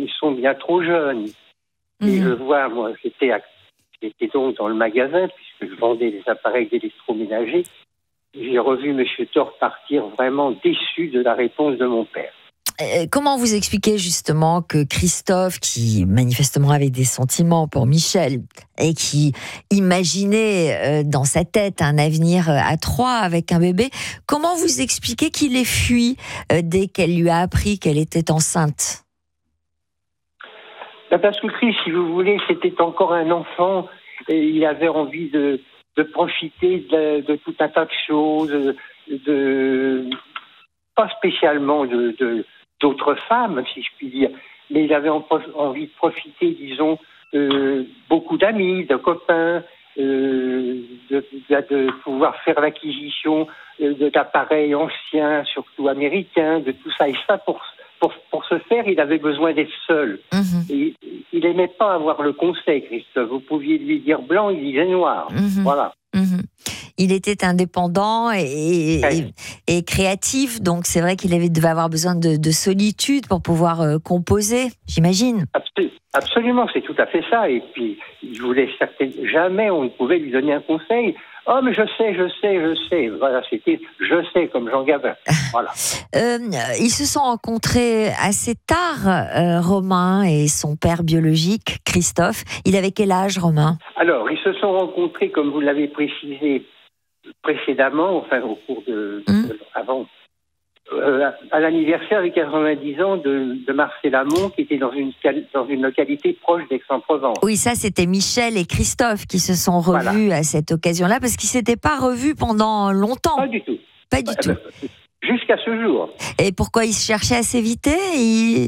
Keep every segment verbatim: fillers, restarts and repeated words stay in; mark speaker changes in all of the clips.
Speaker 1: ils sont bien trop jeunes. Mmh. Et je vois, moi, j'étais, à, j'étais donc dans le magasin, puisque je vendais des appareils d'électroménager. J'ai revu M. Thor partir vraiment déçu de la réponse de mon père.
Speaker 2: Comment vous expliquez justement que Christophe, qui manifestement avait des sentiments pour Michel et qui imaginait dans sa tête un avenir à trois avec un bébé, comment vous expliquez qu'il ait fui dès qu'elle lui a appris qu'elle était enceinte ?
Speaker 1: Parce que Chris, si vous voulez, c'était encore un enfant et il avait envie de, de profiter de, de tout un tas de choses, de, pas spécialement de... de d'autres femmes, si je puis dire, mais il avait envie de profiter, disons, euh, beaucoup d'amis, de copains, euh, de, de, de pouvoir faire l'acquisition euh, d'appareils anciens, surtout américains, de tout ça. Et ça, pour, pour, pour ce faire, il avait besoin d'être seul. Mmh. Et, il n'aimait pas avoir le conseil, Christophe. Vous pouviez lui dire blanc, il disait noir. Mmh. Voilà.
Speaker 2: Mmh. Il était indépendant et, et, et, et créatif, donc c'est vrai qu'il avait, devait avoir besoin de, de solitude pour pouvoir euh, composer, j'imagine.
Speaker 1: Absolument, absolument, c'est tout à fait ça. Et puis, il voulait certainement, jamais on ne pouvait lui donner un conseil. Oh, mais je sais, je sais, je sais. Voilà, c'était je sais comme Jean Gabin. Voilà.
Speaker 2: euh, ils se sont rencontrés assez tard, euh, Romain et son père biologique, Christophe. Il avait quel âge, Romain ?
Speaker 1: Alors, ils se sont rencontrés, comme vous l'avez précisé précédemment, enfin au cours de, mmh. de avant, euh, à l'anniversaire des quatre-vingt-dix ans de, de Marcel Amont, qui était dans une dans une localité proche d'Aix-en-Provence.
Speaker 2: Oui, ça c'était Michel et Christophe qui se sont revus voilà. à cette occasion-là, parce qu'ils s'étaient pas revus pendant longtemps.
Speaker 1: Pas du tout.
Speaker 2: Pas du
Speaker 1: bah,
Speaker 2: tout.
Speaker 1: Bah, jusqu'à ce jour.
Speaker 2: Et pourquoi ils se cherchaient à s'éviter ils...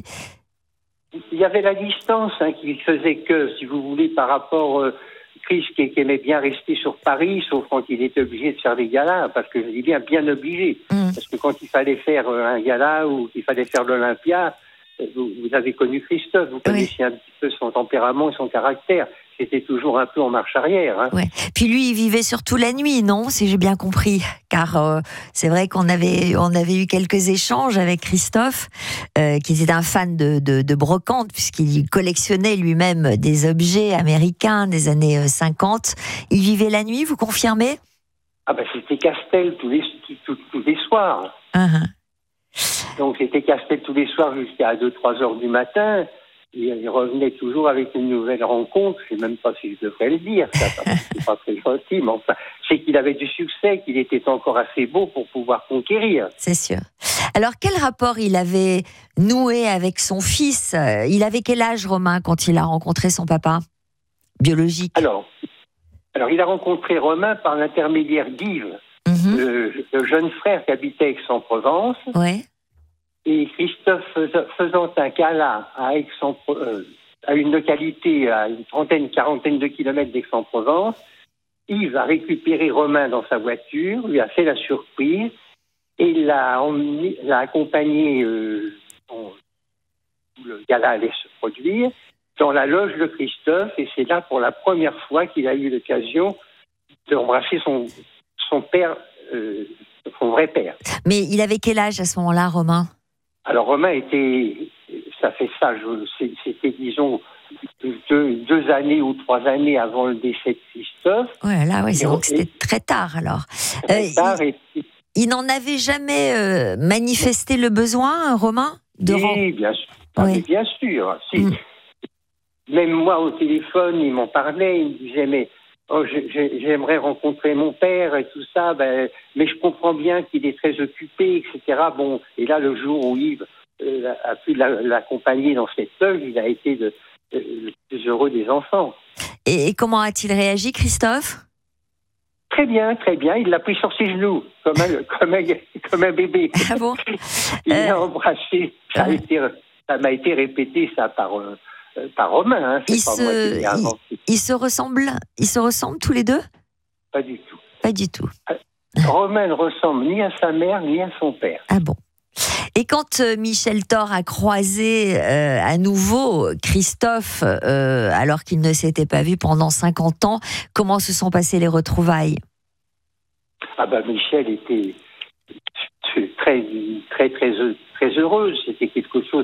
Speaker 1: Il y avait la distance hein, qui faisait que, si vous voulez, par rapport euh, Chris qui, qui aimait bien rester sur Paris, sauf quand il était obligé de faire des galas, parce que je dis bien bien obligé, mmh. parce que quand il fallait faire un gala ou qu'il fallait faire l'Olympia, vous, vous avez connu Christophe, vous connaissiez oui. un petit peu son tempérament et son caractère. C'était toujours un peu en marche arrière. Hein.
Speaker 2: Ouais. Puis lui, il vivait surtout la nuit, non ? Si j'ai bien compris. Car euh, c'est vrai qu'on avait, on avait eu quelques échanges avec Christophe, euh, qui était un fan de, de, de brocante, puisqu'il collectionnait lui-même des objets américains des années cinquante. Il vivait la nuit, vous confirmez ?
Speaker 1: Ah ben c'était Castel tous les, tous, tous les soirs. Uh-huh. Donc c'était Castel tous les soirs jusqu'à deux trois heures du matin. Il revenait toujours avec une nouvelle rencontre. Je ne sais même pas si je devrais le dire, ça, c'est pas très gentil, mais enfin, c'est qu'il avait du succès, qu'il était encore assez beau pour pouvoir conquérir.
Speaker 2: C'est sûr. Alors, quel rapport il avait noué avec son fils ? Il avait quel âge, Romain, quand il a rencontré son papa biologique ?
Speaker 1: Alors, alors il a rencontré Romain par l'intermédiaire d'Yves, mm-hmm. le, le jeune frère qui habitait Aix-en-Provence.
Speaker 2: Ouais.
Speaker 1: Et Christophe faisant un gala à Aix euh, à une localité à une trentaine, quarantaine de kilomètres d'Aix-en-Provence, Yves a récupéré Romain dans sa voiture, lui a fait la surprise et l'a, emmené, l'a accompagné euh, où le gala allait se produire, dans la loge de Christophe, et c'est là pour la première fois qu'il a eu l'occasion d'embrasser son, son père, euh, son vrai père.
Speaker 2: Mais il avait quel âge à ce moment-là, Romain ?
Speaker 1: Alors Romain était, ça fait ça, je, c'était disons deux, deux années ou trois années avant le décès de Christophe.
Speaker 2: Ouais, là, ouais, c'est donc c'était très tard alors.
Speaker 1: Très euh, tard
Speaker 2: il,
Speaker 1: et...
Speaker 2: il n'en avait jamais euh, manifesté le besoin, Romain, de
Speaker 1: Oui,
Speaker 2: rend...
Speaker 1: bien sûr. Ah,
Speaker 2: oui.
Speaker 1: bien sûr. Si.
Speaker 2: Mm.
Speaker 1: Même moi au téléphone, il m'en parlait, il me disait mais oh, je, je, j'aimerais rencontrer mon père et tout ça, ben, mais je comprends bien qu'il est très occupé, et cetera. Bon, et là, le jour où Yves euh, a pu l'accompagner dans cette loge, il a été de, de, le plus heureux des enfants.
Speaker 2: Et, et comment a-t-il réagi, Christophe ?
Speaker 1: Très bien, très bien. Il l'a pris sur ses genoux, comme un, comme un, comme un bébé.
Speaker 2: Ah bon ?
Speaker 1: Il l'a euh... embrassé. Ça, a été, ça m'a été répété, ça, par... Euh, par Romain, hein, c'est
Speaker 2: ils,
Speaker 1: pas
Speaker 2: se,
Speaker 1: moi qui l'ai inventé.
Speaker 2: Ils, ils se ressemblent, ils se ressemblent tous les deux ?
Speaker 1: Pas du tout.
Speaker 2: Pas du tout.
Speaker 1: Romain ne ressemble ni à sa mère ni à son père.
Speaker 2: Ah bon. Et quand euh, Michel Thor a croisé euh, à nouveau Christophe, euh, alors qu'il ne s'était pas vu pendant cinquante ans, comment se sont passées les retrouvailles ?
Speaker 1: Ah ben Michel était très très très très heureuse. C'était quelque chose.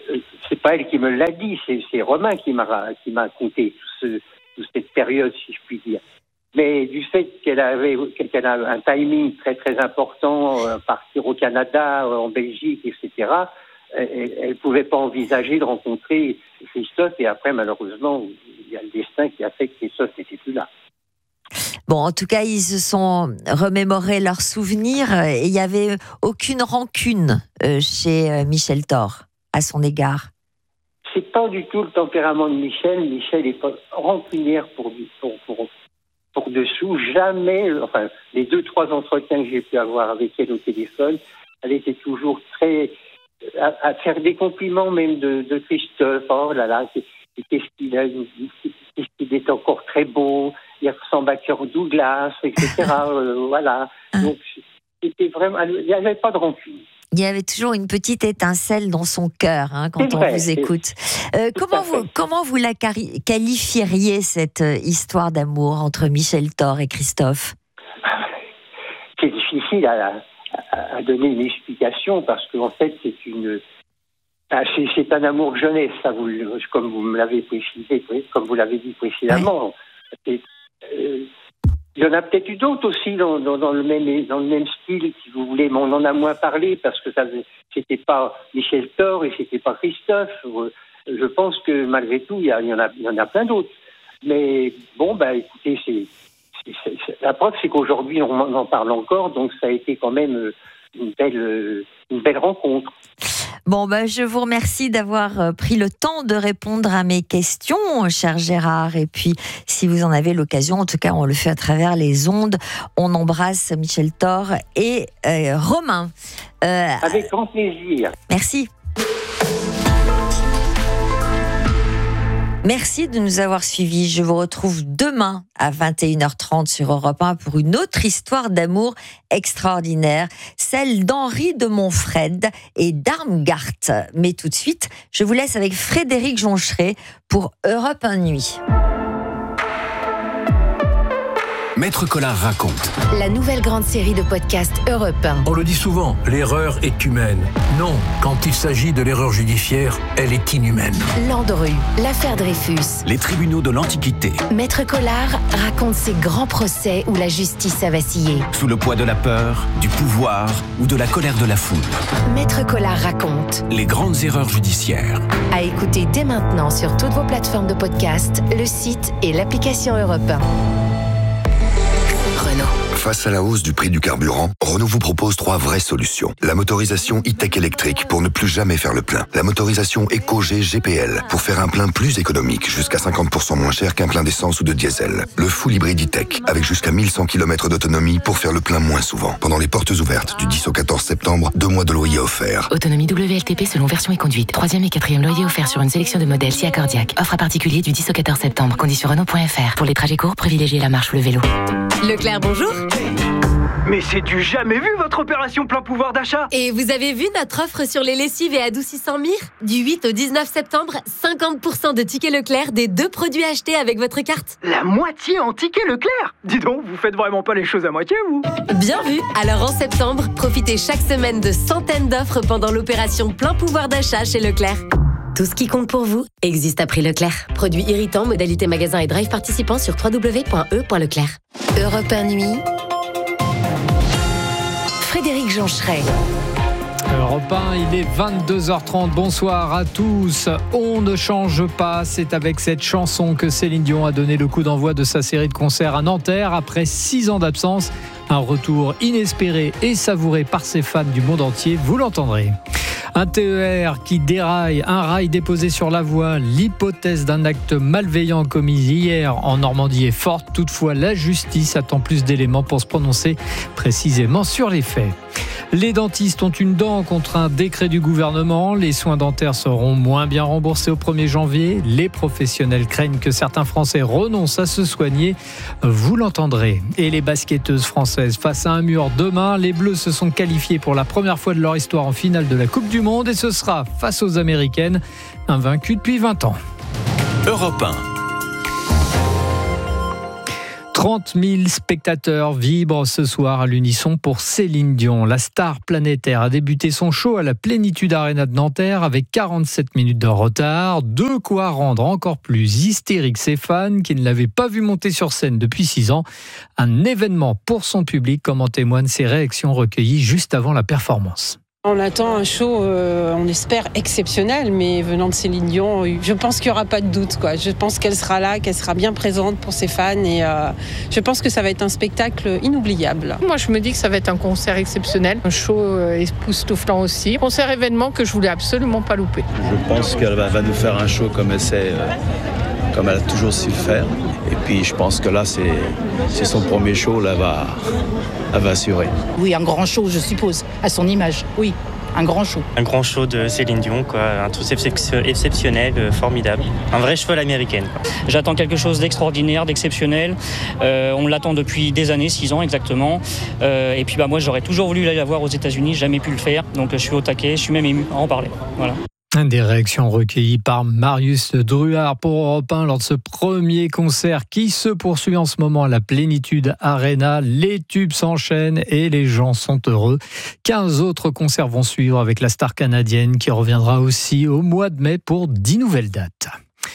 Speaker 1: c'est pas elle qui me l'a dit, c'est, c'est Romain qui m'a, qui m'a raconté tout ce, toute cette période, si je puis dire. Mais du fait qu'elle avait, qu'elle a un timing très très important, euh, partir au Canada, euh, en Belgique, et cetera, elle ne pouvait pas envisager de rencontrer Christophe. Et après, malheureusement, il y a le destin qui a fait que Christophe n'était plus là.
Speaker 2: Bon, en tout cas, ils se sont remémorés leurs souvenirs et il n'y avait aucune rancune chez Michel Thor à son égard.
Speaker 1: C'est pas du tout le tempérament de Michel. Michel est pas rancunière pour, pour, pour, pour dessous. Jamais, enfin, les deux, trois entretiens que j'ai pu avoir avec elle au téléphone, elle était toujours très... À, à faire des compliments même de, de Christophe. Oh là là, qu'est-ce qu'il a, qu'est-ce qu'il est encore très beau. Il ressemble à Kirk Douglas, et cetera. euh, voilà. Donc c'était vraiment, il n'y avait pas de rancune.
Speaker 2: Il y avait toujours une petite étincelle dans son cœur hein, quand
Speaker 1: c'est
Speaker 2: on
Speaker 1: vrai,
Speaker 2: vous écoute. Euh, comment vous comment vous la qualifieriez cette histoire d'amour entre Michel Thor et Christophe?
Speaker 1: C'est difficile à, à, à donner une explication parce qu'en fait c'est une c'est, c'est un amour jeunesse, ça vous, comme vous me l'avez précisé, comme vous l'avez dit précédemment. Ouais. Euh, il y en a peut-être eu d'autres aussi dans, dans, dans, le même, dans le même style, si vous voulez, mais on en a moins parlé parce que ça, c'était pas Michel Thor et c'était pas Christophe. Je pense que malgré tout, il y, a, il y, en, a, il y en a plein d'autres. Mais bon, bah écoutez, c'est, c'est, c'est, c'est, la preuve, c'est qu'aujourd'hui, on en parle encore, donc ça a été quand même une belle, une belle rencontre.
Speaker 2: Bon, ben, je vous remercie d'avoir pris le temps de répondre à mes questions, cher Gérard. Et puis, si vous en avez l'occasion, en tout cas, on le fait à travers les ondes. On embrasse Michel Thor et euh, Romain.
Speaker 1: Euh, Avec grand plaisir.
Speaker 2: Merci. Merci de nous avoir suivis. Je vous retrouve demain à vingt et une heures trente sur Europe un pour une autre histoire d'amour extraordinaire, celle d'Henri de Montfred et d'Armgart. Mais tout de suite, je vous laisse avec Frédéric Joncheret pour Europe un Nuit.
Speaker 3: Maître Collard raconte.
Speaker 4: La nouvelle grande série de podcasts Europe un.
Speaker 5: On le dit souvent, l'erreur est humaine. Non, quand il s'agit de l'erreur judiciaire, elle est inhumaine.
Speaker 4: Landru, l'affaire Dreyfus.
Speaker 3: Les tribunaux de l'Antiquité.
Speaker 4: Maître Collard raconte ces grands procès où la justice a vacillé.
Speaker 3: Sous le poids de la peur, du pouvoir ou de la colère de la foule.
Speaker 4: Maître Collard raconte.
Speaker 3: Les grandes erreurs judiciaires.
Speaker 4: À écouter dès maintenant sur toutes vos plateformes de podcast, le site et l'application Europe un.
Speaker 6: Face à la hausse du prix du carburant, Renault vous propose trois vraies solutions. La motorisation e-tech électrique pour ne plus jamais faire le plein. La motorisation EcoG G P L pour faire un plein plus économique, jusqu'à cinquante pour cent moins cher qu'un plein d'essence ou de diesel. Le full hybride e-tech avec jusqu'à mille cent kilomètres d'autonomie pour faire le plein moins souvent. Pendant les portes ouvertes du dix au quatorze septembre, deux mois de loyer offerts.
Speaker 7: Autonomie W L T P selon version et conduite. Troisième et quatrième loyer offert sur une sélection de modèles Sia Cardiac. Offre à particulier du dix au quatorze septembre. Conditions Renault point F R. Pour les trajets courts, privilégiez la marche ou le vélo.
Speaker 8: Leclerc, bonjour.
Speaker 9: Mais c'est du jamais vu votre opération plein pouvoir d'achat.
Speaker 8: Et vous avez vu notre offre sur les lessives et adoucissants Mire ? Du huit au dix-neuf septembre, cinquante pour cent de tickets Leclerc des deux produits achetés avec votre carte.
Speaker 9: La moitié en tickets Leclerc ? Dis donc, vous faites vraiment pas les choses à moitié, vous ?
Speaker 8: Bien vu. Alors en septembre, profitez chaque semaine de centaines d'offres pendant l'opération plein pouvoir d'achat chez Leclerc. Tout ce qui compte pour vous existe à prix Leclerc. Produits irritants, modalité magasin et drive participants sur w w w point e point leclerc.
Speaker 4: Europe un Nuit. Frédéric Joncheret.
Speaker 10: Europe un, il est vingt-deux heures trente. Bonsoir à tous. On ne change pas. C'est avec cette chanson que Céline Dion a donné le coup d'envoi de sa série de concerts à Nanterre après six ans d'absence. Un retour inespéré et savouré par ses fans du monde entier. Vous l'entendrez. Un T E R qui déraille, un rail déposé sur la voie. L'hypothèse d'un acte malveillant commis hier en Normandie est forte. Toutefois, la justice attend plus d'éléments pour se prononcer précisément sur les faits. Les dentistes ont une dent contre un décret du gouvernement. Les soins dentaires seront moins bien remboursés au premier janvier. Les professionnels craignent que certains Français renoncent à se soigner. Vous l'entendrez. Et les basketteuses françaises face à un mur demain. Les Bleus se sont qualifiés pour la première fois de leur histoire en finale de la Coupe du Monde. Et ce sera face aux Américaines, invaincues depuis vingt ans.
Speaker 3: Europe un.
Speaker 10: trente mille spectateurs vibrent ce soir à l'unisson pour Céline Dion. La star planétaire a débuté son show à la Plénitude Arena de Nanterre avec quarante-sept minutes de retard. De quoi rendre encore plus hystériques ses fans qui ne l'avaient pas vu monter sur scène depuis six ans. Un événement pour son public, comme en témoignent ses réactions recueillies juste avant la performance.
Speaker 11: On attend un show, euh, on espère, exceptionnel, mais venant de Céline Dion, je pense qu'il n'y aura pas de doute, quoi. Je pense qu'elle sera là, qu'elle sera bien présente pour ses fans et euh, je pense que ça va être un spectacle inoubliable.
Speaker 12: Moi, je me dis que ça va être un concert exceptionnel, un show euh, époustouflant aussi. Concert événement que je voulais absolument pas louper.
Speaker 13: Je pense qu'elle va, va nous faire un show comme elle sait, euh, comme elle a toujours su le faire. Et puis je pense que là, c'est, c'est son premier show, là, elle va, elle va assurer.
Speaker 14: Oui, un grand show, je suppose, à son image, oui. Un grand show.
Speaker 15: Un grand show de Céline Dion, quoi. Un truc exceptionnel, formidable. Un vrai cheval américain.
Speaker 16: J'attends quelque chose d'extraordinaire, d'exceptionnel. Euh, on l'attend depuis des années, six ans exactement. Euh, et puis bah, moi, j'aurais toujours voulu la voir aux États-Unis, jamais pu le faire. Donc je suis au taquet, je suis même ému à en parler. Voilà.
Speaker 10: Des réactions recueillies par Marius Druard pour Europe un lors de ce premier concert qui se poursuit en ce moment à la Plénitude Arena. Les tubes s'enchaînent et les gens sont heureux. quinze autres concerts vont suivre avec la star canadienne qui reviendra aussi au mois de mai pour dix nouvelles dates.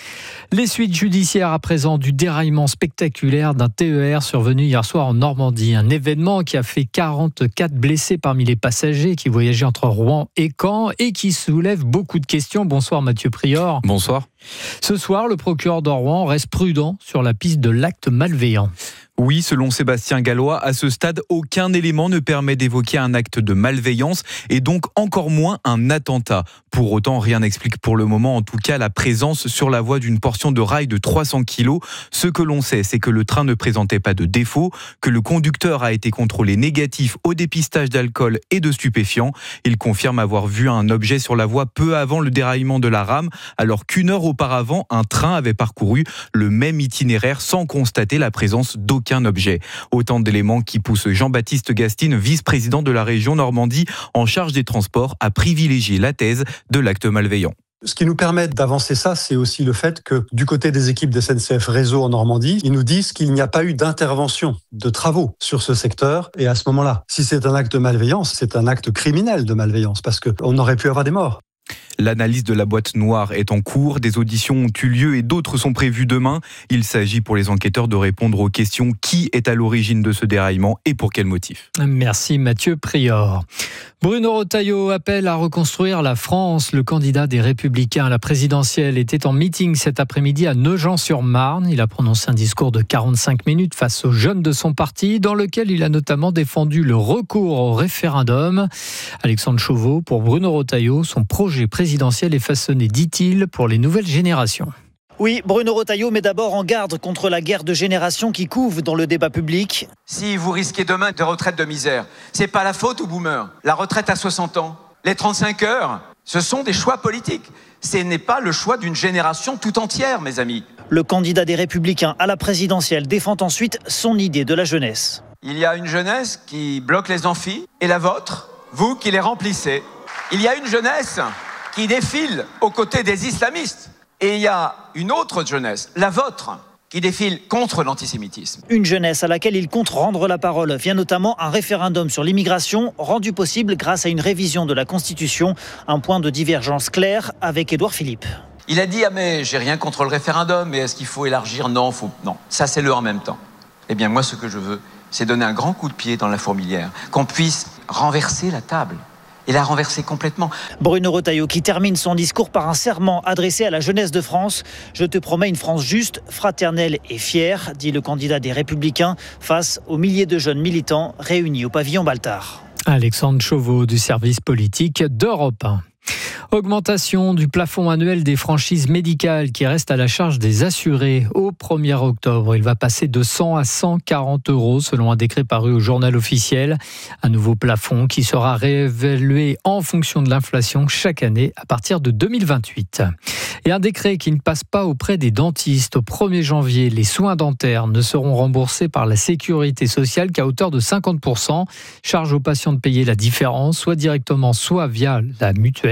Speaker 10: Les suites judiciaires à présent du déraillement spectaculaire d'un T E R survenu hier soir en Normandie. Un événement qui a fait quarante-quatre blessés parmi les passagers qui voyageaient entre Rouen et Caen et qui soulève beaucoup de questions. Bonsoir Mathieu Prior.
Speaker 17: Bonsoir.
Speaker 10: Ce soir, le procureur de Rouen reste prudent sur la piste de l'acte malveillant.
Speaker 17: Oui, selon Sébastien Gallois, à ce stade, aucun élément ne permet d'évoquer un acte de malveillance et donc encore moins un attentat. Pour autant, rien n'explique pour le moment, en tout cas, la présence sur la voie d'une portion de rail de trois cents kilos. Ce que l'on sait, c'est que le train ne présentait pas de défaut, que le conducteur a été contrôlé négatif au dépistage d'alcool et de stupéfiants. Il confirme avoir vu un objet sur la voie peu avant le déraillement de la rame, alors qu'une heure auparavant, un train avait parcouru le même itinéraire sans constater la présence d'aucun Aucun objet. Autant d'éléments qui poussent Jean-Baptiste Gastine, vice-président de la région Normandie en charge des transports, à privilégier la thèse de l'acte malveillant.
Speaker 18: Ce qui nous permet d'avancer ça, c'est aussi le fait que du côté des équipes de S N C F Réseau en Normandie, ils nous disent qu'il n'y a pas eu d'intervention, de travaux sur ce secteur. Et à ce moment-là, si c'est un acte de malveillance, c'est un acte criminel de malveillance parce qu'on aurait pu avoir des morts.
Speaker 17: L'analyse de la boîte noire est en cours, des auditions ont eu lieu et d'autres sont prévues demain. Il s'agit pour les enquêteurs de répondre aux questions qui est à l'origine de ce déraillement et pour quel motif.
Speaker 10: Merci Mathieu Prior. Bruno Retailleau appelle à reconstruire la France. Le candidat des Républicains à la présidentielle était en meeting cet après-midi à Nogent-sur-Marne. Il a prononcé un discours de quarante-cinq minutes face aux jeunes de son parti, dans lequel il a notamment défendu le recours au référendum. Alexandre Chauveau, pour Bruno Retailleau, son projet présidentiel est façonné, dit-il, pour les nouvelles générations.
Speaker 19: Oui, Bruno Retailleau met d'abord en garde contre la guerre de génération qui couve dans le débat public.
Speaker 20: Si vous risquez demain de retraite de misère, c'est pas la faute aux boomers. La retraite à soixante ans, les trente-cinq heures, ce sont des choix politiques. Ce n'est pas le choix d'une génération tout entière, mes amis.
Speaker 19: Le candidat des Républicains à la présidentielle défend ensuite son idée de la jeunesse.
Speaker 20: Il y a une jeunesse qui bloque les amphis et la vôtre, vous qui les remplissez. Il y a une jeunesse qui défile aux côtés des islamistes. Et il y a une autre jeunesse, la vôtre, qui défile contre l'antisémitisme.
Speaker 19: Une jeunesse à laquelle il compte rendre la parole vient notamment un référendum sur l'immigration, rendu possible grâce à une révision de la Constitution. Un point de divergence clair avec Édouard Philippe.
Speaker 20: Il a dit « Ah mais j'ai rien contre le référendum, mais est-ce qu'il faut élargir » Non, faut... non, ça c'est le en même temps. Eh bien moi ce que je veux, c'est donner un grand coup de pied dans la fourmilière, qu'on puisse renverser la table. Et la renverser complètement.
Speaker 19: Bruno Retailleau qui termine son discours par un serment adressé à la jeunesse de France. « Je te promets une France juste, fraternelle et fière », dit le candidat des Républicains face aux milliers de jeunes militants réunis au pavillon Baltard.
Speaker 10: Alexandre Chauveau du service politique d'Europe un. Augmentation du plafond annuel des franchises médicales qui reste à la charge des assurés. Au premier octobre, il va passer de cent à cent quarante euros selon un décret paru au journal officiel. Un nouveau plafond qui sera réévalué en fonction de l'inflation chaque année à partir de deux mille vingt-huit. Et un décret qui ne passe pas auprès des dentistes. Au premier janvier, les soins dentaires ne seront remboursés par la sécurité sociale qu'à hauteur de cinquante pour cent. Charge aux patients de payer la différence, soit directement, soit via la mutuelle.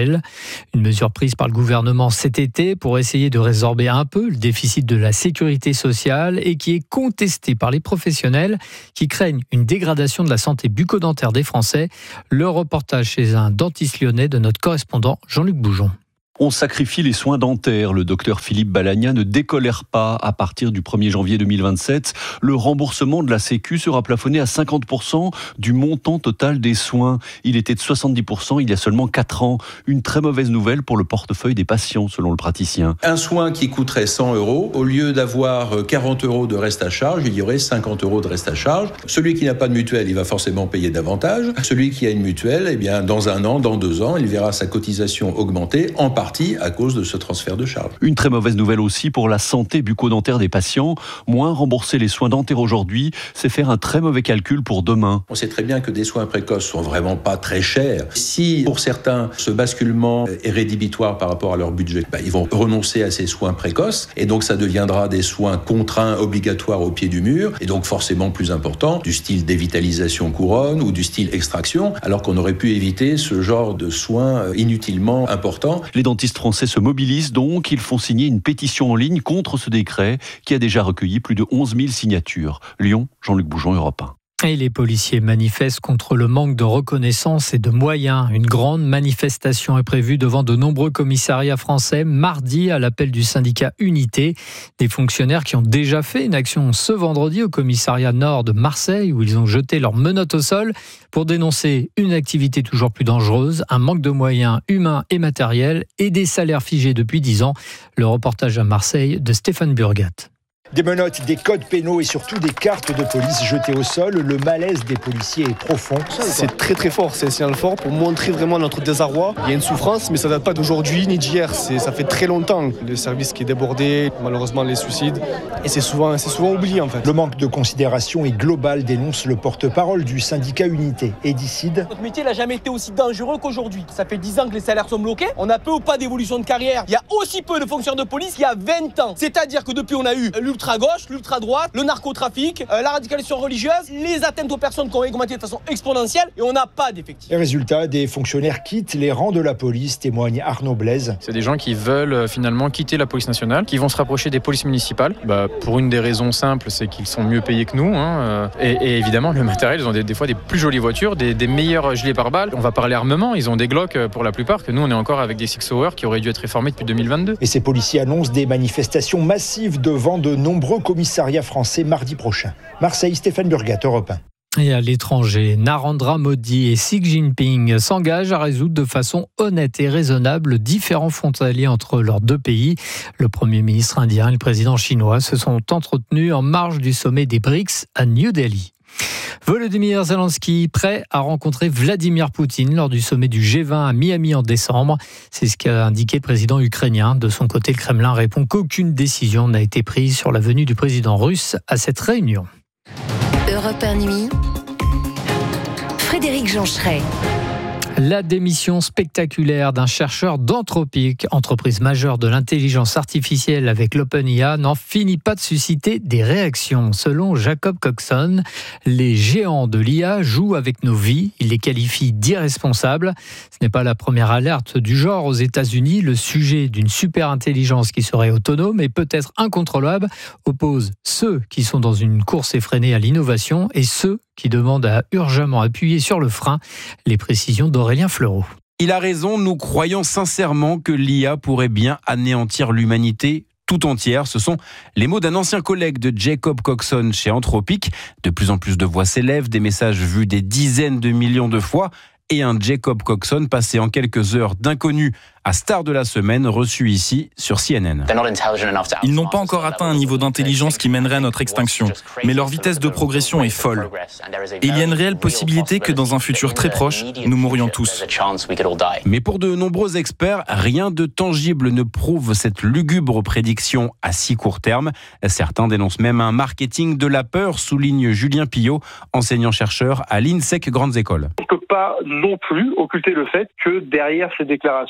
Speaker 10: Michel. Une mesure prise par le gouvernement cet été pour essayer de résorber un peu le déficit de la sécurité sociale et qui est contestée par les professionnels qui craignent une dégradation de la santé bucco-dentaire des Français. Le reportage chez un dentiste lyonnais de notre correspondant Jean-Luc Boujon.
Speaker 21: On sacrifie les soins dentaires. Le docteur Philippe Balagna ne décolère pas. À partir du premier janvier deux mille vingt-sept, le remboursement de la Sécu sera plafonné à cinquante pour cent du montant total des soins. Il était de soixante-dix pour cent il y a seulement quatre ans. Une très mauvaise nouvelle pour le portefeuille des patients, selon le praticien.
Speaker 22: Un soin qui coûterait cent euros, au lieu d'avoir quarante euros de reste à charge, il y aurait cinquante euros de reste à charge. Celui qui n'a pas de mutuelle, il va forcément payer davantage. Celui qui a une mutuelle, eh bien, dans un an, dans deux ans, il verra sa cotisation augmenter, en partie à cause de ce transfert de charges.
Speaker 21: Une très mauvaise nouvelle aussi pour la santé bucco-dentaire des patients. Moins rembourser les soins dentaires aujourd'hui, c'est faire un très mauvais calcul pour demain.
Speaker 22: On sait très bien que des soins précoces sont vraiment pas très chers. Si pour certains, ce basculement est rédhibitoire par rapport à leur budget, bah, ils vont renoncer à ces soins précoces et donc ça deviendra des soins contraints, obligatoires au pied du mur et donc forcément plus importants, du style dévitalisation couronne ou du style extraction, alors qu'on aurait pu éviter ce genre de soins inutilement importants.
Speaker 21: Les dentistes français se mobilisent donc. Ils font signer une pétition en ligne contre ce décret qui a déjà recueilli plus de onze mille signatures. Lyon, Jean-Luc Boujon, Europe un.
Speaker 10: Et les policiers manifestent contre le manque de reconnaissance et de moyens. Une grande manifestation est prévue devant de nombreux commissariats français mardi à l'appel du syndicat Unité. Des fonctionnaires qui ont déjà fait une action ce vendredi au commissariat nord de Marseille où ils ont jeté leurs menottes au sol pour dénoncer une activité toujours plus dangereuse, un manque de moyens humains et matériels et des salaires figés depuis dix ans. Le reportage à Marseille de Stéphane Burgat.
Speaker 23: Des menottes, des codes pénaux et surtout des cartes de police jetées au sol. Le malaise des policiers est profond.
Speaker 24: C'est très très fort, c'est un signal fort pour montrer vraiment notre désarroi. Il y a une souffrance, mais ça ne date pas d'aujourd'hui ni d'hier. C'est, ça fait très longtemps. Le service qui est débordé, malheureusement les suicides. Et c'est souvent, c'est souvent oublié en fait.
Speaker 23: Le manque de considération est global, dénonce le porte-parole du syndicat Unité, Edicide.
Speaker 25: Notre métier n'a jamais été aussi dangereux qu'aujourd'hui. Ça fait dix ans que les salaires sont bloqués. On a peu ou pas d'évolution de carrière. Il y a aussi peu de fonctionnaires de police qu'il y a vingt ans. C'est-à-dire que depuis on a eu l'ultra-gauche, l'ultra-droite, le narcotrafic, euh, la radicalisation religieuse, les atteintes aux personnes qui ont augmenté de façon exponentielle et on n'a pas d'effectifs.
Speaker 23: Les résultats, des fonctionnaires quittent les rangs de la police, témoigne Arnaud Blaise.
Speaker 26: C'est des gens qui veulent euh, finalement quitter la police nationale, qui vont se rapprocher des polices municipales. Bah, pour une des raisons simples, c'est qu'ils sont mieux payés que nous. Hein, euh, et, et évidemment, le matériel, ils ont des, des fois des plus jolies voitures, des, des meilleurs gilets pare-balles. On va parler armement, ils ont des Glock pour la plupart, que nous on est encore avec des Six Hour qui auraient dû être réformés depuis deux mille vingt-deux.
Speaker 23: Et ces policiers annoncent des manifestations massives devant de nombreux commissariat français mardi prochain. Marseille, Stéphane Burgat, Europe un.
Speaker 10: Et à l'étranger, Narendra Modi et Xi Jinping s'engagent à résoudre de façon honnête et raisonnable différents frontaliers entre leurs deux pays. Le Premier ministre indien et le président chinois se sont entretenus en marge du sommet des B R I C S à New Delhi. Volodymyr Zelensky prêt à rencontrer Vladimir Poutine lors du sommet du G vingt à Miami en décembre. C'est ce qu'a indiqué le président ukrainien. De son côté, le Kremlin répond qu'aucune décision n'a été prise sur la venue du président russe à cette réunion.
Speaker 4: Europe un Nuit, Frédéric Joncheret.
Speaker 10: La démission spectaculaire d'un chercheur d'Anthropic, entreprise majeure de l'intelligence artificielle avec l'OpenAI, n'en finit pas de susciter des réactions. Selon Jacob Coxon, les géants de l'I A jouent avec nos vies. Il les qualifie d'irresponsables. Ce n'est pas la première alerte du genre aux États-Unis. Le sujet d'une super-intelligence qui serait autonome et peut-être incontrôlable oppose ceux qui sont dans une course effrénée à l'innovation et ceux qui demandent à urgemment appuyer sur le frein. Les précisions d'Aurélien Fleureau.
Speaker 27: Il a raison, nous croyons sincèrement que l'I A pourrait bien anéantir l'humanité tout entière. Ce sont les mots d'un ancien collègue de Jacob Coxon chez Anthropic. De plus en plus de voix s'élèvent, des messages vus des dizaines de millions de fois et un Jacob Coxon passé en quelques heures d'inconnu à star de la semaine, reçu ici sur C N N.
Speaker 28: Ils n'ont pas encore atteint un niveau d'intelligence qui mènerait à notre extinction, mais leur vitesse de progression est folle. Et il y a une réelle possibilité que dans un futur très proche, nous mourions tous.
Speaker 27: Mais pour de nombreux experts, rien de tangible ne prouve cette lugubre prédiction à si court terme. Certains dénoncent même un marketing de la peur, souligne Julien Pillot, enseignant-chercheur à l'INSEC Grandes Écoles.
Speaker 29: On ne peut pas non plus occulter le fait que derrière ces déclarations, il peut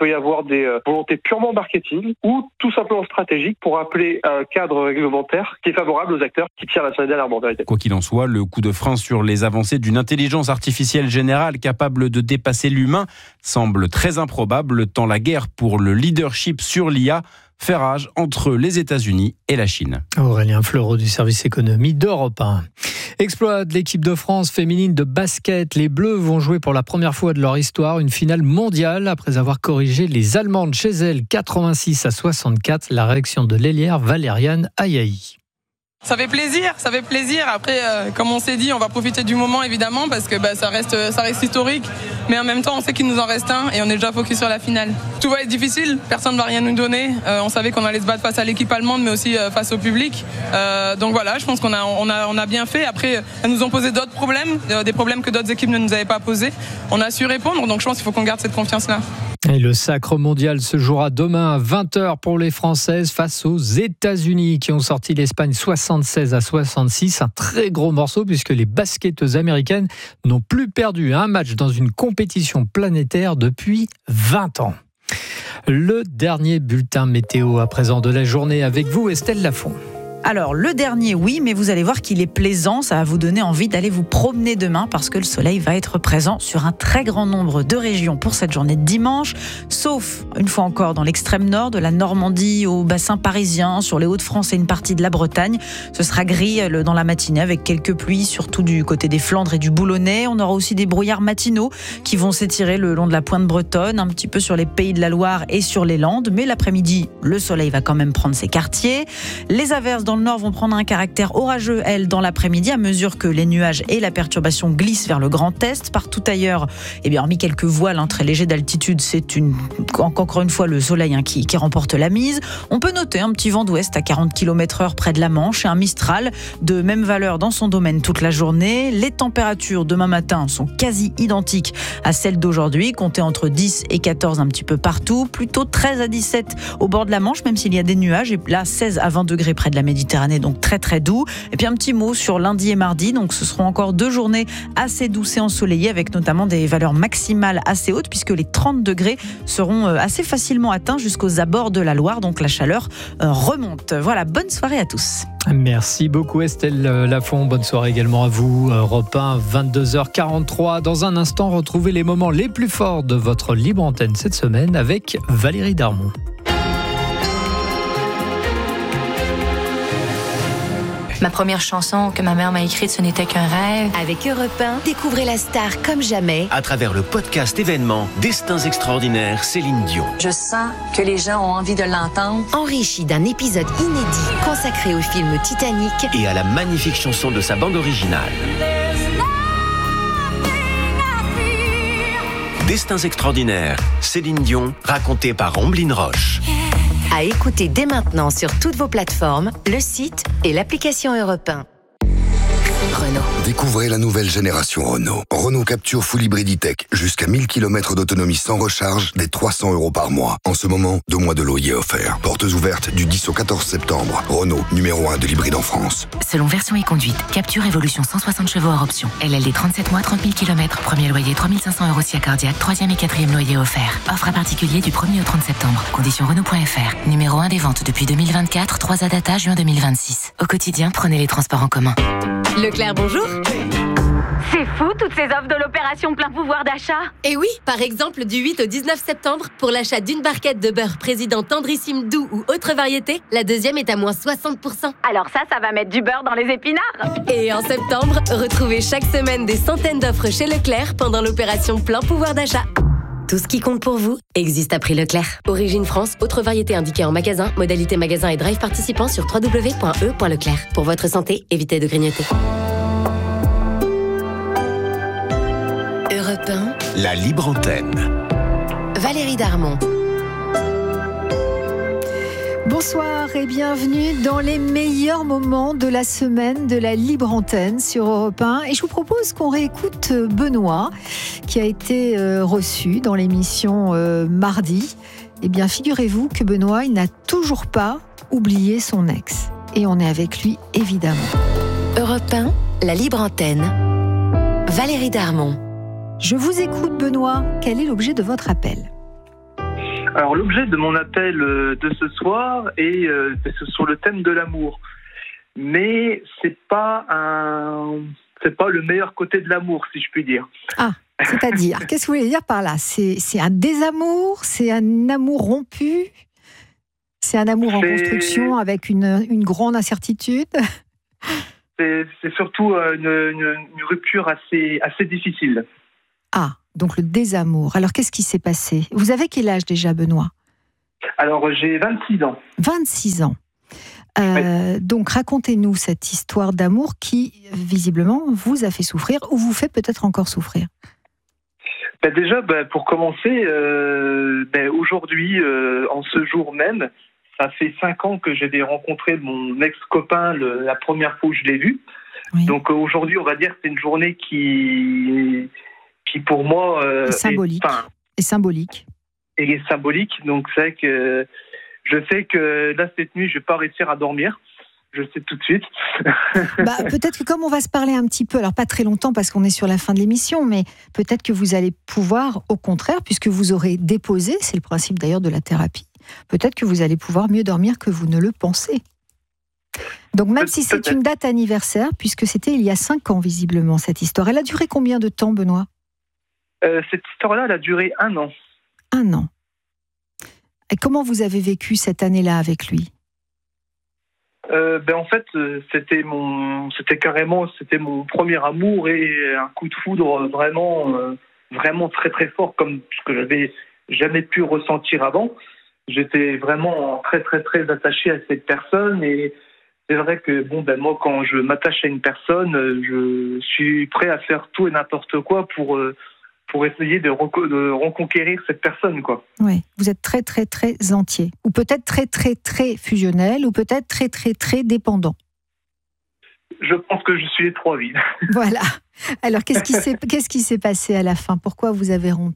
Speaker 1: peut y avoir des euh, volontés purement marketing ou tout simplement stratégiques pour appeler un cadre réglementaire qui est favorable aux acteurs qui tirent la sonnette d'alarme en vérité.
Speaker 27: Quoi qu'il en soit, le coup de frein sur les avancées d'une intelligence artificielle générale capable de dépasser l'humain semble très improbable tant la guerre pour le leadership sur l'I A fait rage entre les États-Unis et la Chine.
Speaker 10: Aurélien Fleureau du service économie d'Europe un. Exploit de l'équipe de France féminine de basket. Les Bleus vont jouer pour la première fois de leur histoire une finale mondiale après avoir corrigé les Allemandes chez elles quatre-vingt-six à soixante-quatre. La réaction de l'ailière Valériane Ayaï.
Speaker 2: Ça fait plaisir, ça fait plaisir. Après, euh, comme on s'est dit, on va profiter du moment évidemment parce que bah, ça reste, ça reste historique. Mais en même temps, on sait qu'il nous en reste un et on est déjà focus sur la finale. Tout va être difficile, personne ne va rien nous donner. Euh, on savait qu'on allait se battre face à l'équipe allemande, mais aussi euh, face au public. Euh, donc voilà, je pense qu'on a, on a, on a bien fait. Après, elles nous ont posé d'autres problèmes, euh, des problèmes que d'autres équipes ne nous avaient pas posés. On a su répondre, donc je pense qu'il faut qu'on garde cette confiance-là.
Speaker 10: Et le sacre mondial se jouera demain à vingt heures pour les Françaises face aux États-Unis qui ont sorti l'Espagne soixante-seize à soixante-six. Un très gros morceau puisque les basketteuses américaines n'ont plus perdu un match dans une compétition planétaire depuis vingt ans. Le dernier bulletin météo à présent de la journée avec vous, Estelle Lafont.
Speaker 3: Alors, le dernier, oui, mais vous allez voir qu'il est plaisant. Ça va vous donner envie d'aller vous promener demain parce que le soleil va être présent sur un très grand nombre de régions pour cette journée de dimanche. Sauf, une fois encore, dans l'extrême nord, de la Normandie au bassin parisien, sur les Hauts-de-France et une partie de la Bretagne. Ce sera gris dans la matinée avec quelques pluies, surtout du côté des Flandres et du Boulonnais. On aura aussi des brouillards matinaux qui vont s'étirer le long de la pointe bretonne, un petit peu sur les Pays de la Loire et sur les Landes. Mais l'après-midi, le soleil va quand même prendre ses quartiers. Les averses dans le nord vont prendre un caractère orageux, elles, dans l'après-midi, à mesure que les nuages et la perturbation glissent vers le Grand Est. Partout ailleurs, eh bien, hormis quelques voiles hein, très légers d'altitude, c'est une, encore une fois le soleil hein, qui, qui remporte la mise. On peut noter un petit vent d'ouest à quarante kilomètres heure près de la Manche et un Mistral de même valeur dans son domaine toute la journée. Les températures demain matin sont quasi identiques à celles d'aujourd'hui, comptées entre dix et quatorze un petit peu partout, plutôt treize à dix-sept au bord de la Manche, même s'il y a des nuages, et là seize à vingt degrés près de la Méditerranée, donc très très doux. Et puis un petit mot sur lundi et mardi, donc ce seront encore deux journées assez douces et ensoleillées avec notamment des valeurs maximales assez hautes puisque les trente degrés seront assez facilement atteints jusqu'aux abords de la Loire, donc la chaleur remonte. Voilà, bonne soirée à tous.
Speaker 10: Merci beaucoup Estelle Lafont, bonne soirée également à vous. Europe un, vingt-deux heures quarante-trois. Dans un instant, retrouvez les moments les plus forts de votre libre antenne cette semaine avec Valérie Darmon.
Speaker 5: Ma première chanson que ma mère m'a écrite, ce n'était qu'un rêve.
Speaker 4: Avec Europe un, découvrez la star comme jamais.
Speaker 6: À travers le podcast événement Destins extraordinaires, Céline Dion.
Speaker 5: Je sens que les gens ont envie de l'entendre.
Speaker 4: Enrichi d'un épisode inédit consacré au film Titanic.
Speaker 6: Et à la magnifique chanson de sa bande originale. Destins extraordinaires, Céline Dion, raconté par Omblin Roche.
Speaker 4: À écouter dès maintenant sur toutes vos plateformes, le site et l'application Europe un. Renault.
Speaker 7: Découvrez la nouvelle génération Renault. Renault Capture Full Hybrid E-Tech. Jusqu'à mille kilomètres d'autonomie sans recharge, dès trois cents euros par mois. En ce moment, deux mois de loyer offerts. Portes ouvertes du dix au quatorze septembre. Renault, numéro un de l'hybride en France.
Speaker 8: Selon version et conduite, Capture Evolution cent soixante chevaux hors option. L L D trente-sept mois, trente mille kilomètres. Premier loyer trois mille cinq cents euros si accordiaque. Troisième et quatrième loyer offert. Offre à particulier du premier au trente septembre. Conditions Renault point F R. Numéro un des ventes depuis deux mille vingt-quatre. trois à data juin deux mille vingt-six. Au quotidien, prenez les transports en commun.
Speaker 4: Leclerc, bonjour.
Speaker 9: C'est fou, toutes ces offres de l'opération plein pouvoir d'achat.
Speaker 29: Et oui, par exemple, du huit au dix-neuf septembre, pour l'achat d'une barquette de beurre président tendrissime doux ou autre variété, la deuxième est à moins soixante pour cent.
Speaker 9: Alors ça, ça va mettre du beurre dans les épinards.
Speaker 29: Et en septembre, retrouvez chaque semaine des centaines d'offres chez Leclerc pendant l'opération plein pouvoir d'achat. Tout ce qui compte pour vous existe à prix Leclerc. Origine France, autre variété indiquée en magasin, modalité magasin et drive participant sur w w w point e point leclerc. Pour votre santé, évitez de grignoter.
Speaker 4: Europe un.
Speaker 6: La libre antenne.
Speaker 4: Valérie Darmon.
Speaker 30: Bonsoir et bienvenue dans les meilleurs moments de la semaine de la libre antenne sur Europe un. Et je vous propose qu'on réécoute Benoît, qui a été reçu dans l'émission mardi. Eh bien, figurez-vous que Benoît, il n'a toujours pas oublié son ex. Et on est avec lui, évidemment.
Speaker 4: Europe un, la libre antenne. Valérie Darmon.
Speaker 30: Je vous écoute, Benoît. Quel est l'objet de votre appel ?
Speaker 11: Alors l'objet de mon appel de ce soir est euh, sur le thème de l'amour, mais c'est pas un, c'est pas le meilleur côté de l'amour, si je puis dire.
Speaker 30: Ah, c'est-à-dire, qu'est-ce que vous voulez dire par là ? C'est, c'est un désamour, c'est un amour rompu, c'est un amour en
Speaker 11: c'est...
Speaker 30: construction avec une, une grande incertitude.
Speaker 11: C'est, c'est surtout une, une, une rupture assez, assez difficile.
Speaker 30: Ah, donc le désamour. Alors, qu'est-ce qui s'est passé ? Vous avez quel âge déjà, Benoît ?
Speaker 11: Alors, j'ai vingt-six ans.
Speaker 30: vingt-six ans. Euh, oui. Donc, racontez-nous cette histoire d'amour qui, visiblement, vous a fait souffrir ou vous fait peut-être encore souffrir.
Speaker 11: Ben déjà, ben pour commencer, euh, ben aujourd'hui, euh, en ce jour même, ça fait cinq ans que j'avais rencontré mon ex-copain le, la première fois où je l'ai vu. Oui. Donc, euh, aujourd'hui, on va dire que c'est une journée qui... qui pour moi euh,
Speaker 30: est symbolique. Est, enfin, est symbolique.
Speaker 11: Et symbolique. Donc c'est vrai que je sais que là cette nuit je vais pas réussir à dormir. Je le sais tout de suite.
Speaker 30: Bah, peut-être que comme on va se parler un petit peu, alors pas très longtemps parce qu'on est sur la fin de l'émission, mais peut-être que vous allez pouvoir, au contraire, puisque vous aurez déposé, c'est le principe d'ailleurs de la thérapie, peut-être que vous allez pouvoir mieux dormir que vous ne le pensez. Donc même si c'est une date anniversaire, puisque c'était il y a cinq ans visiblement cette histoire, elle a duré combien de temps, Benoît ?
Speaker 11: Euh, cette histoire-là, elle a duré un an.
Speaker 30: Un an. Et comment vous avez vécu cette année-là avec lui ?
Speaker 11: euh, ben en fait, c'était mon, c'était carrément, c'était mon premier amour et un coup de foudre vraiment, euh, vraiment très très fort, comme ce que j'avais jamais pu ressentir avant. J'étais vraiment très très très attaché à cette personne et c'est vrai que bon ben moi quand je m'attache à une personne, je suis prêt à faire tout et n'importe quoi pour euh, pour essayer de, reco- de reconquérir cette personne, quoi.
Speaker 30: Oui, vous êtes très, très, très entier. Ou peut-être très, très, très fusionnel, ou peut-être très, très, très dépendant.
Speaker 11: Je pense que je suis les trois vies.
Speaker 30: Voilà. Alors, qu'est-ce qui s'est, qu'est-ce qui s'est passé à la fin ? Pourquoi vous avez rompu ?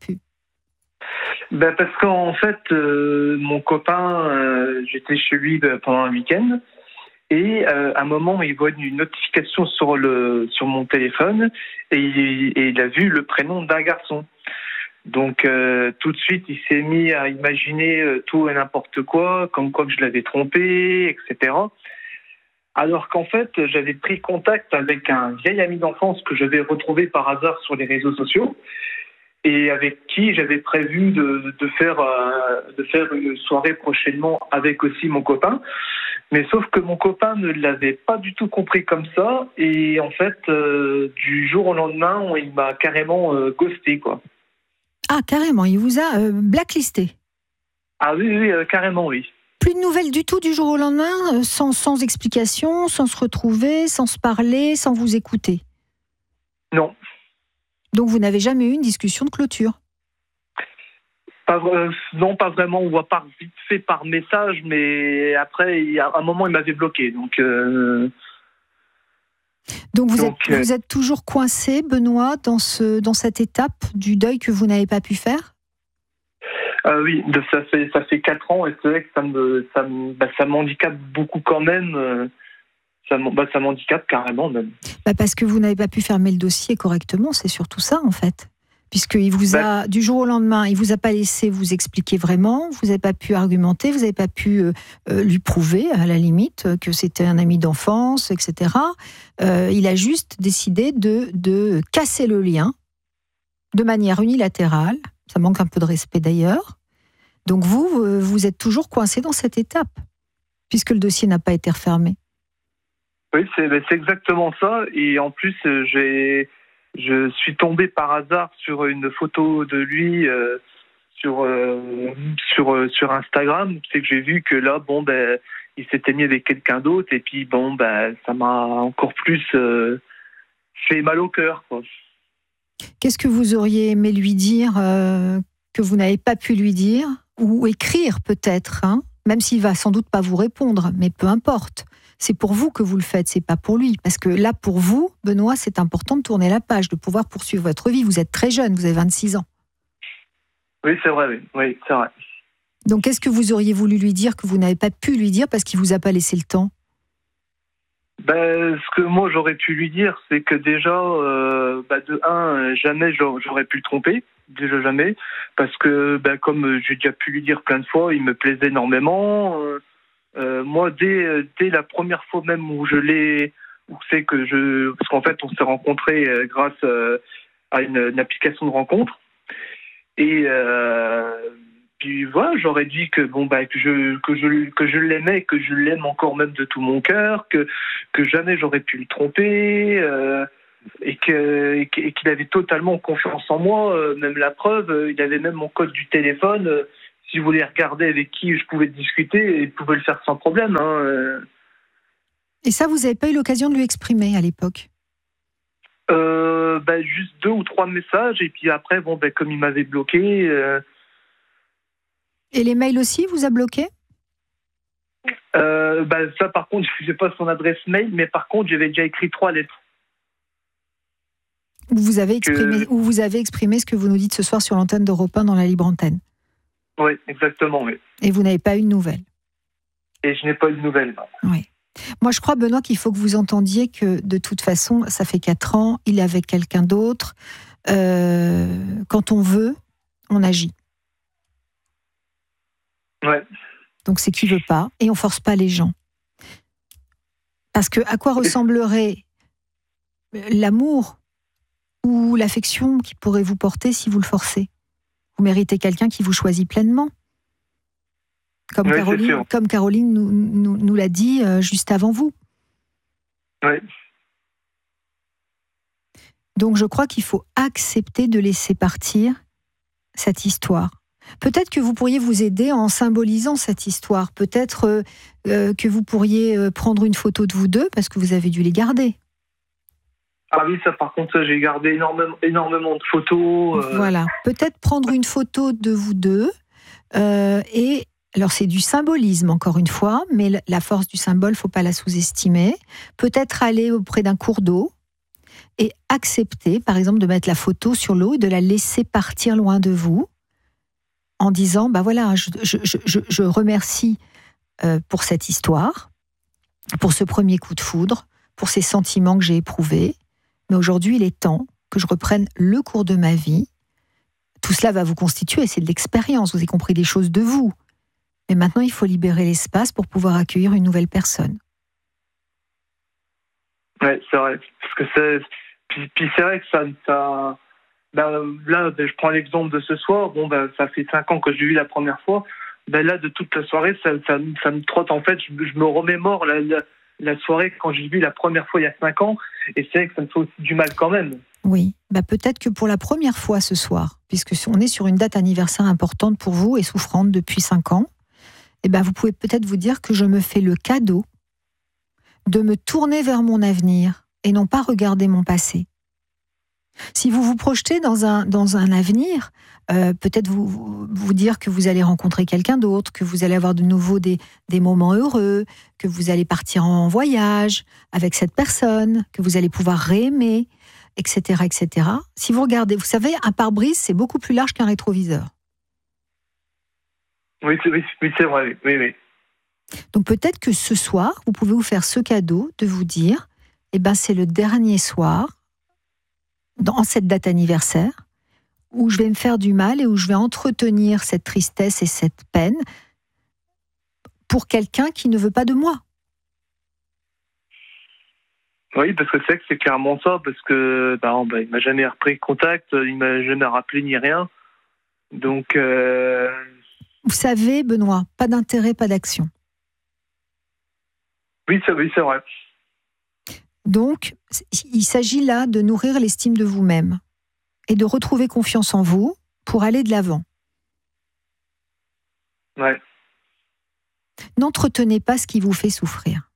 Speaker 11: Ben parce qu'en fait, euh, mon copain, euh, j'étais chez lui pendant un week-end, et euh, à un moment, il voit une notification sur le sur mon téléphone et il, et il a vu le prénom d'un garçon. Donc euh, tout de suite, il s'est mis à imaginer euh, tout et n'importe quoi, comme quoi que je l'avais trompé, et cetera. Alors qu'en fait, j'avais pris contact avec un vieil ami d'enfance que j'avais retrouvé par hasard sur les réseaux sociaux et avec qui j'avais prévu de, de faire euh, de faire une soirée prochainement avec aussi mon copain. Mais sauf que mon copain ne l'avait pas du tout compris comme ça. Et en fait, euh, du jour au lendemain, on, il m'a carrément euh, ghosté, quoi.
Speaker 30: Ah, carrément, il vous a euh, blacklisté ?
Speaker 11: Ah oui, oui, euh, carrément, oui.
Speaker 30: Plus de nouvelles du tout du jour au lendemain, euh, sans, sans explication, sans se retrouver, sans se parler, sans vous écouter ?
Speaker 11: Non.
Speaker 30: Donc vous n'avez jamais eu une discussion de clôture ?
Speaker 11: Pas, euh, non, pas vraiment. On voit par vite fait par message, mais après, il y a un moment, il m'avait bloqué. Donc, euh...
Speaker 30: donc, vous,
Speaker 11: donc
Speaker 30: êtes,
Speaker 11: euh...
Speaker 30: vous êtes toujours coincé, Benoît, dans, ce, dans cette étape du deuil que vous n'avez pas pu faire ?
Speaker 11: euh, Oui, de, ça fait ça fait quatre ans et c'est vrai que ça me ça me, bah, ça m'handicape beaucoup quand même. Euh, ça, bah, ça m'handicape carrément même.
Speaker 30: Bah parce que vous n'avez pas pu fermer le dossier correctement, c'est surtout ça en fait. Puisqu'il vous a, du jour au lendemain, il vous a pas laissé vous expliquer vraiment, vous n'avez pas pu argumenter, vous n'avez pas pu euh, lui prouver, à la limite, que c'était un ami d'enfance, et cetera. Euh, il a juste décidé de, de casser le lien de manière unilatérale. Ça manque un peu de respect d'ailleurs. Donc vous, vous êtes toujours coincé dans cette étape, puisque le dossier n'a pas été refermé.
Speaker 11: Oui, c'est, c'est exactement ça. Et en plus, j'ai... je suis tombé par hasard sur une photo de lui euh, sur, euh, sur, euh, sur Instagram. C'est que j'ai vu que là, bon, ben, il s'était mis avec quelqu'un d'autre. Et puis, bon, ben, ça m'a encore plus euh, fait mal au cœur, quoi.
Speaker 30: Qu'est-ce que vous auriez aimé lui dire euh, que vous n'avez pas pu lui dire ? Ou écrire peut-être, hein ? Même s'il va sans doute pas vous répondre, mais peu importe. C'est pour vous que vous le faites, c'est pas pour lui. Parce que là, pour vous, Benoît, c'est important de tourner la page, de pouvoir poursuivre votre vie. Vous êtes très jeune, vous avez vingt-six ans.
Speaker 11: Oui, c'est vrai, oui, oui c'est vrai.
Speaker 30: Donc, qu'est-ce que vous auriez voulu lui dire que vous n'avez pas pu lui dire parce qu'il vous a pas laissé le temps ?
Speaker 11: Ben, ce que moi, j'aurais pu lui dire, c'est que déjà, euh, ben, de un, jamais j'aurais pu le tromper. déjà jamais, parce que ben, comme j'ai déjà pu lui dire plein de fois, il me plaisait énormément. Euh, euh, moi, dès, dès la première fois même où je l'ai, où c'est que je, parce qu'en fait, on s'est rencontrés euh, grâce euh, à une, une application de rencontre, et euh, puis voilà, j'aurais dit que bon bah que je que je que je l'aimais, que je l'aime encore même de tout mon cœur, que que jamais j'aurais pu le tromper. Euh, Et, que, et qu'il avait totalement confiance en moi, euh, même la preuve, euh, il avait même mon code du téléphone, euh, si vous voulez regarder avec qui je pouvais discuter, il pouvait le faire sans problème. Hein, euh.
Speaker 30: Et ça, vous n'avez pas eu l'occasion de lui exprimer à l'époque?
Speaker 11: euh, bah, Juste deux ou trois messages, et puis après, bon, bah, comme il m'avait bloqué... Euh...
Speaker 30: Et les mails aussi, vous a bloqué?
Speaker 11: euh, bah, Ça, par contre, je n'ai pas son adresse mail, mais par contre, j'avais déjà écrit trois lettres.
Speaker 30: Où vous, avez exprimé, que... où vous avez exprimé ce que vous nous dites ce soir sur l'antenne d'Europe un dans la libre antenne.
Speaker 11: Oui, exactement, oui.
Speaker 30: Et vous n'avez pas eu de nouvelles.
Speaker 11: Et je n'ai pas eu de nouvelles. Non.
Speaker 30: Oui. Moi, je crois, Benoît, qu'il faut que vous entendiez que, de toute façon, ça fait quatre ans, il est avec quelqu'un d'autre. Euh, quand on veut, on agit.
Speaker 11: Ouais.
Speaker 30: Donc, c'est qui veut pas, et on force pas les gens. Parce que à quoi ressemblerait l'amour ou l'affection qui pourrait vous porter si vous le forcez? Vous méritez quelqu'un qui vous choisit pleinement. Comme, oui, Caroline, comme Caroline nous, nous, nous l'a dit euh, juste avant vous.
Speaker 11: Oui.
Speaker 30: Donc je crois qu'il faut accepter de laisser partir cette histoire. Peut-être que vous pourriez vous aider en symbolisant cette histoire. Peut-être euh, euh, que vous pourriez euh, prendre une photo de vous deux parce que vous avez dû les garder.
Speaker 11: Ah oui, ça par contre, ça, j'ai gardé énormément, énormément de photos. Euh...
Speaker 30: Voilà, peut-être prendre une photo de vous deux. Euh, et alors c'est du symbolisme encore une fois, mais la force du symbole, faut pas la sous-estimer. Peut-être aller auprès d'un cours d'eau et accepter, par exemple, de mettre la photo sur l'eau et de la laisser partir loin de vous, en disant, bah voilà, je, je, je, je remercie euh, pour cette histoire, pour ce premier coup de foudre, pour ces sentiments que j'ai éprouvés. Mais aujourd'hui, il est temps que je reprenne le cours de ma vie. Tout cela va vous constituer, c'est de l'expérience, vous avez compris des choses de vous. Mais maintenant, il faut libérer l'espace pour pouvoir accueillir une nouvelle personne.
Speaker 11: Oui, c'est vrai. Parce que c'est... Puis, puis c'est vrai que ça... ça... Ben, là, ben, je prends l'exemple de ce soir. Bon, ben, ça fait cinq ans que je l'ai vu la première fois. Ben, là, de toute la soirée, ça, ça, ça me trotte. En fait, je, je me remémore la, la, la soirée quand je l'ai vu la première fois il y a cinq ans. Et c'est vrai que ça me fait aussi du mal quand même.
Speaker 30: Oui, bah peut-être que pour la première fois ce soir, puisque on est sur une date anniversaire importante pour vous et souffrante depuis cinq ans, eh ben vous pouvez peut-être vous dire que je me fais le cadeau de me tourner vers mon avenir et non pas regarder mon passé. Si vous vous projetez dans un, dans un avenir, euh, peut-être vous, vous, vous dire que vous allez rencontrer quelqu'un d'autre, que vous allez avoir de nouveau des, des moments heureux, que vous allez partir en voyage avec cette personne, que vous allez pouvoir réaimer, et cetera, et cetera. Si vous regardez, vous savez, un pare-brise, c'est beaucoup plus large qu'un rétroviseur.
Speaker 11: Oui, c'est, oui, oui, c'est vrai, oui, oui.
Speaker 30: Donc peut-être que ce soir, vous pouvez vous faire ce cadeau de vous dire, eh ben c'est le dernier soir, dans cette date anniversaire, où je vais me faire du mal et où je vais entretenir cette tristesse et cette peine pour quelqu'un qui ne veut pas de moi.
Speaker 11: Oui, parce que c'est que c'est clairement ça, parce que bah, bah, il m'a jamais repris contact, il m'a jamais rappelé ni rien. Donc, euh...
Speaker 30: vous savez, Benoît, pas d'intérêt, pas d'action.
Speaker 11: Oui, c'est, oui, c'est vrai.
Speaker 30: Donc, il s'agit là de nourrir l'estime de vous-même et de retrouver confiance en vous pour aller de l'avant.
Speaker 11: Ouais.
Speaker 30: N'entretenez pas ce qui vous fait souffrir.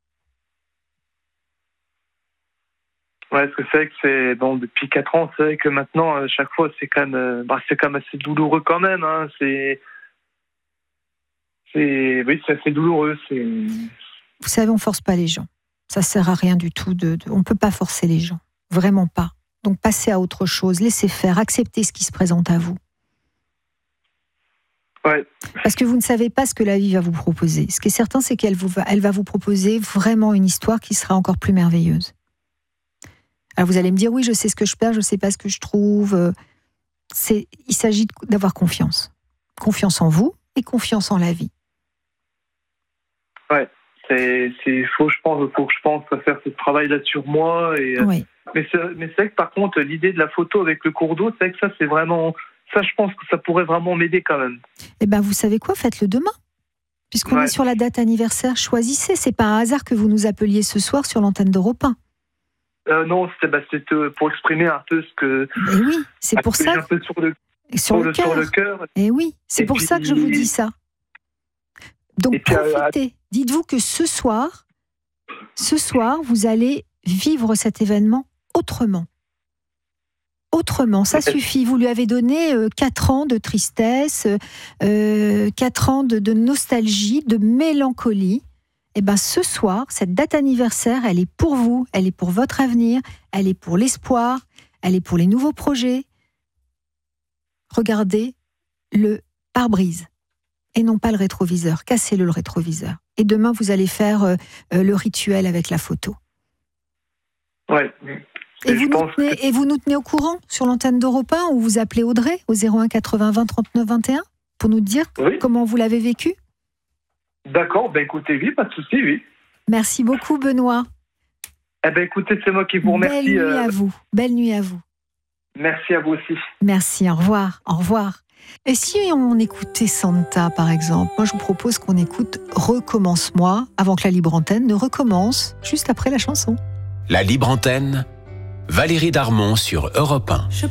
Speaker 11: Ouais, parce que c'est vrai que c'est bon depuis quatre ans, c'est vrai que maintenant à chaque fois c'est quand même, bah, c'est quand même assez douloureux quand même. Hein, c'est, c'est, oui, c'est assez douloureux. C'est.
Speaker 30: Vous savez, on force pas les gens. Ça sert à rien du tout. De, de, on peut pas forcer les gens, vraiment pas. Donc passez à autre chose, laissez faire, acceptez ce qui se présente à vous.
Speaker 11: Ouais.
Speaker 30: Parce que vous ne savez pas ce que la vie va vous proposer. Ce qui est certain, c'est qu'elle vous va, elle va vous proposer vraiment une histoire qui sera encore plus merveilleuse. Alors vous allez me dire, oui, je sais ce que je perds, je ne sais pas ce que je trouve. c'est, il s'agit d'avoir confiance. Confiance en vous et confiance en la vie.
Speaker 11: Ouais, c'est, c'est faut, je pense, faut que je pense à faire ce travail-là sur moi. Et,
Speaker 30: oui.
Speaker 11: Mais c'est, mais c'est vrai que par contre, l'idée de la photo avec le cours d'eau, c'est vrai que ça, c'est vraiment, ça, je pense que ça pourrait vraiment m'aider quand même.
Speaker 30: Eh ben, vous savez quoi, faites-le demain. Puisqu'on ouais. est sur la date anniversaire, choisissez. C'est pas un hasard que vous nous appeliez ce soir sur l'antenne d'Europe un.
Speaker 11: Euh, non, c'était, bah, c'était pour exprimer un peu ce que.
Speaker 30: Et oui, c'est pour ça.
Speaker 11: Un peu sur le,
Speaker 30: sur, sur, le, sur le cœur. Et oui, c'est et pour puis, ça que je vous dis ça. Donc puis, profitez. Euh, Dites-vous que ce soir, ce soir, vous allez vivre cet événement autrement. Autrement, ça suffit. Vous lui avez donné euh, quatre ans de tristesse, euh, quatre ans de, de nostalgie, de mélancolie. Et bien ce soir, cette date anniversaire, elle est pour vous, elle est pour votre avenir, elle est pour l'espoir, elle est pour les nouveaux projets. Regardez le pare-brise et non pas le rétroviseur. Cassez-le le rétroviseur. Et demain, vous allez faire euh, euh, le rituel avec la photo.
Speaker 11: Ouais.
Speaker 30: Et, et, vous nous tenez, que... et vous nous tenez au courant sur l'antenne d'Europe un ou vous appelez Audrey au zéro un quatre-vingts vingt trente-neuf vingt et un pour nous dire oui. comment vous l'avez vécu.
Speaker 11: D'accord, ben écoutez, oui, pas de souci, oui.
Speaker 30: Merci beaucoup, Benoît.
Speaker 11: Eh ben écoutez, c'est moi qui vous remercie.
Speaker 30: Belle nuit
Speaker 11: euh...
Speaker 30: à vous. Belle nuit à vous.
Speaker 11: Merci à vous aussi.
Speaker 30: Merci, au revoir, au revoir. Et si on écoutait Santa, par exemple, moi je vous propose qu'on écoute Recommence-moi avant que la libre antenne ne recommence juste après la chanson.
Speaker 6: La libre antenne, Valérie Darmon sur Europe un. Je